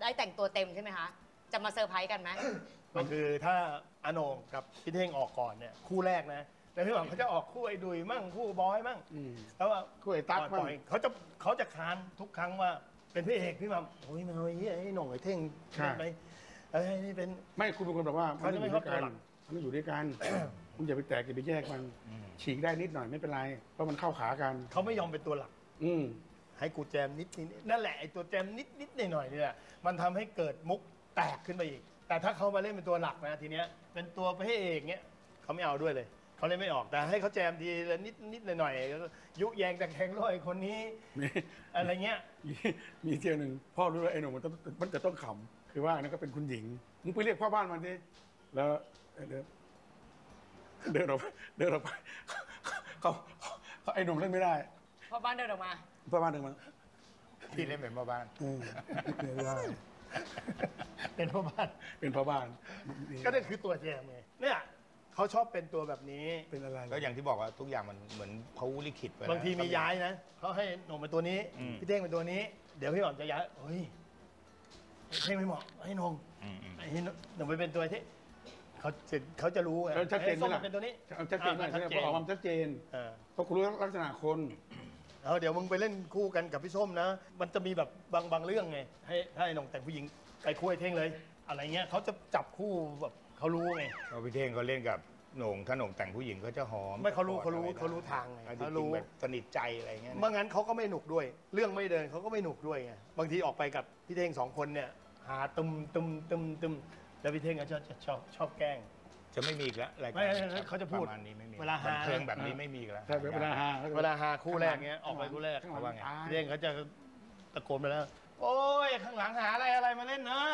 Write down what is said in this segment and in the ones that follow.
ได้แต่งตัวเต็มใช่ไหมคะจะมาเซอร์ไพรส์กันไหมก็คือถ้าอาโหน่งกับพี่เท่งออกก่อนเนี่ยคู่แรกนะแล้วพี่หวังเขาจะออกคู่ไอ้ดุยมั่งคู่บอยมั่งแล้วว่าคู่ไอ้ตั๊กปล่อยเขาจะค้านทุกครั้งว่าเป็นพี่เอกพี่หม่ำโอ้ยมันไอ้หน่งไอ้เท่งไปไอ้นี่เป็นไม่คุณเป็นคนแบบว่าเขาจะไม่ชอบตัวหลักมันอยู่ด้วยกันคุณอย่าไปแตกอย่าไปแยกมันฉีกได้นิดหน่อยไม่เป็นไรเพราะมันเข้าขากันเขาไม่ยอมเป็นตัวหลัก ให้กูแจมนิดนั่นแหละไอ้ตัวแจมนิดหน่อยเนี่ยมันทำให้เกิดมุกแตกขึ้นไปอีกแต่ถ้าเขามาเล่นเป็นตัวหลักนะทีเนี้ยเป็นตัวพระเอกเนี้ยเขาไม่เอาด้วยเลยเขาเล่นไม่ออกแต่ให้เขาแจมทีละนิดหน่อยๆยุแยงแต่แข็งร้อยคนนี้อะไรเงี้ยมีเที่ยวหนึ่งพ่อรู้ว่าไอ้หนุ่มมันจะต้องขำคือว่านั่นก็เป็นคุณหญิงมึงไปเรียกพ่อบ้านมันดิแล้วเดินออกไปเขาไอ้หนุ่มเล่นไม่ได้พ่อบ้านเดินออกมาพ่อบ้านเดินมาพี่เล่นเป็นพ่อบ้านไม่ได้เป็นพ่อบ้านเป็นพ่อบ้านก็นั่นคือตัวแจมไงเนี่ยเขาชอบเป็นตัวแบบนี้เป็นอะไรก็อย่างที่บอกว่าทุกอย่างมันเหมือนเขาลิขิตไว้บางทีมีย้ายนะเขาให้หนุ่มเป็นตัวนี้พี่เท่งเป็นตัวนี้เดี๋ยวพี่หม่อมจะย้ายเฮ้ยเท่งไม่เหมาะให้นงไอ้หนุ่มไปเป็นตัวที่เขาจะรู้ไงชัดเจนไหมล่ะเป็นตัวนี้ชัดเจนไหมพอออกมาชัดเจนเพราะคุณรู้ลักษณะคนเดี๋ยวมึงไปเล่นคู่กันกับพี่ส้มนะมันจะมีแบบบางเรื่องไงให้ไอ้หนุ่มแต่งผู้หญิงไปคู่ไอ้เท่งเลย อะไรเงี้ยเขาจะจับคู่แบบเขารู้ไงเราพี่เท่งเขาเล่นกับโหน่งถ้าโหน่งแต่งผู้หญิงเขาจะหอมไม่เขารู้ทางไงเขารู้แบบสนิทใจอะไรเงี้ยเมื่องั้นเขาก็ไม่หนุกด้วย เรื่องไม่เดินเขาก็ไม่หนุกด้วยไงบางทีออกไปกับพี่เท่ง2 คนเนี่ยหาตึมแล้วพี่เท่งก็ชอบแกล้งจะไม่มีอีกแล้วรายการไม่เขาจะพูดประมาณนี้ไม่มีเวลาหาเพลงแบบนี้ไม่มีอีกแล้วเวลาหาคู่แรกเงี้ยออกไปคู่แรกเขาว่าไงพี่เท่งเขาจะตะโกนไปแล้วโอ้ยข้างหลังหาอะไรมาเล่นนะ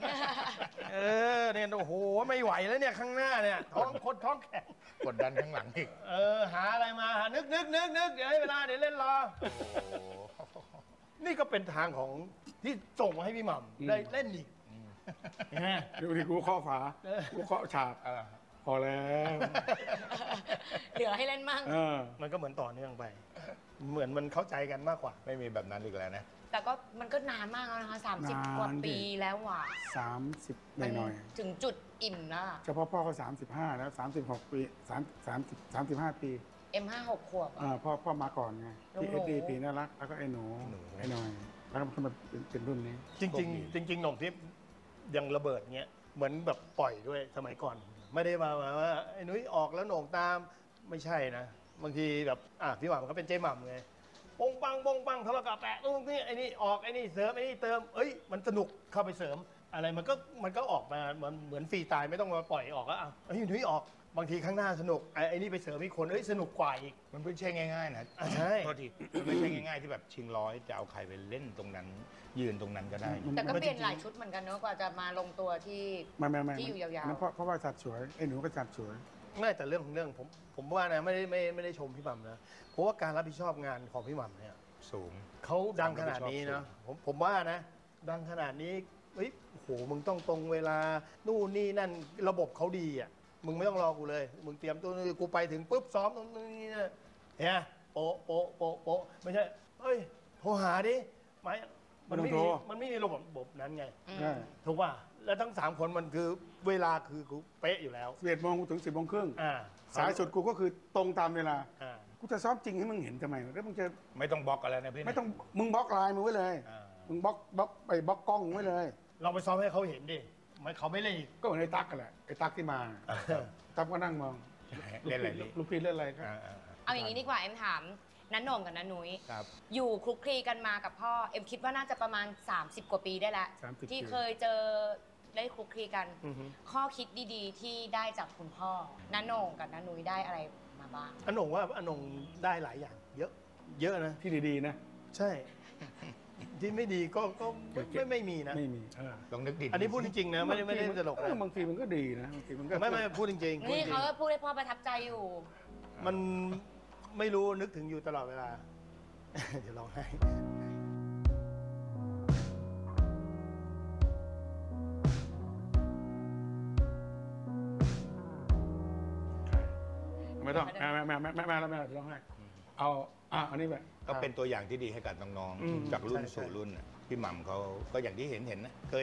เนี่ยโอ้โหไม่ไหวแล้วเนี่ยข้างหน้าเนี่ยท้องแข็งกดดันข้างหลังอีกหาอะไรมานึกเดี๋ยวให้เวลาเดี๋ยวเล่นรอนี่ก็เป็นทางของที่ส่งมาให้พี่หม่ำได้เล่นอีกเดี๋ยวทีกูเคาะฝากูเคาะฉากพอแล้วเหลือให้เล่นมั่งมันก็เหมือนต่อเนื่องไปเหมือนมันเข้าใจกันมากกว่าไม่มีแบบนั้นอีกแล้วนะแต่ก็มันก็นานมากแล้วนะคะ30 กว่าปีแล้วว่ะ 30หน่อยถึงจุดอิ่มแล้วเฉพาะพ่อก็35แล้ว36 ปี35 ปี M56 ขวบพ่อมาก่อนไงที่SD ปีน่ารักแล้วก็ไอ้หนูไอ้หน่อยแล้วก็มาเป็นรุ่นนี้จริงหน่งที่ยังระเบิดเงี้ยเหมือนแบบปล่อยด้วยสมัยก่อนไม่ได้มาว่าไอ้นุ้ยออกแล้วโหน่งตามไม่ใช่นะบางทีแบบพี่หม่ำเขาเป็นเจ๊หม่ำไงปงปังทะเลาะกับแปะตรงนี้ไอ้นี่ออกไอ้นี่เสริมไอ้นี่เติมมันสนุกเข้าไปเสริมอะไรมันก็ออกมาเหมือนฟรีตายไม่ต้องมาปล่อยออกแล้วไอ้นุ้ยออกบางทีข้างหน้าสนุกไอ้นี่ไปเสริมอีกคนสนุกกว่าอีกมันไม่ใช่ง่ายๆนะใช่โทษทีมันไม่ใช่ง่ายๆที่แบบชิงร้อยจะเอาใครไปเล่นตรงนั้นยืนตรงนั้นก็ได้แต่ก็เปลี่ยนหลายชุดเหมือนกันเนอะกว่าจะมาลงตัวที่อยู่ยาวๆเพราะว่าสัดสวยไอ้หนูก็สัดสวยไม่แต่เรื่องผมว่านะไม่ได้ชมพี่หม่ำนะเพราะว่าการรับผิดชอบงานของพี่หม่ำเนี่ยสูงเขาดังขนาดนี้นะผมว่านะดังขนาดนี้โอ้โหมึงต้องตรงเวลานู่นนี่นั่นระบบเขาดีอ่ะมึงไม่ต้องรอกูเลยมึงเตรียมตัวกูไปถึงปุ๊บซ้อมตรงนี้นะเฮ้ยโปะไม่ใช่โทรหาดิมันไม่มีระบบนั้นไงถูกป่ะแล้วทั้ง3 คนมันคือเวลาคือเป๊ะอยู่แล้ว 11 โมงถึง 10 โมงครึ่งสายสุดกูก็คือตรงตามเวลากูจะซ้อมจริงให้มึงเห็นทำไมแล้วมึงจะไม่ต้องบล็อกอะไรนะพี่ไม่ต้องมึงบล็อกไลน์มึงไว้เลยมึงบล็อกไปบล็อกกล้องไว้เลยเราไปซ้อมให้เขาเห็นดิไม่เขาไม่เล่นอีกก็เหมือนไอ้ตั๊กกันแหละไอ้ตั๊กที่มาตั๊กก็นั่งมองเล่นอะไรลูกพี่เล่นอะไรก็เอาอย่างนี้ดีกว่าเอ็มถามนันโหน่งกับนันนุ้ยอยู่คลุกคลีกันมากับพ่อเอ็มคิดว่าน่าจะประมาณ30 กว่าปีได้แล้วที่เคยเจอได้คลุกคลีกันข้อคิดดีๆที่ได้จากคุณพ่อนันโหน่งกับนันนุ้ยได้อะไรมาบ้างนันโหน่งว่านันโหน่งได้หลายอย่างเยอะนะที่ดีๆนะใช่ที่ไม่ดีก็ไม่มีนะไม่มีลองนึกดิอันนี้พูดจริงๆนะไม่ได้ตลกบางทีมันก็ดีนะบางทีมันก็ไม่พูดจริงๆนี่เขาก็พูดให้พ่อประทับใจอยู่มันไม่รู้นึกถึงอยู่ตลอดเวลาเดี๋ยวร้องไห้ไม่ต้องไม่ร้องไห้เอาอันนี้แบบก็เป็นตัวอย่างที่ดีให้กับน้องๆจากรุ่นสู่รุ่นพี่หม่ำเขาก็อย่างที่เห็นนะเคย